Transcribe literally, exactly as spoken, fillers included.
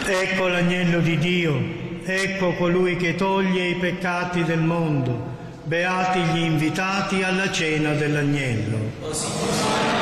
Ecco l'agnello di Dio, ecco colui che toglie i peccati del mondo. Beati gli invitati alla cena dell'agnello.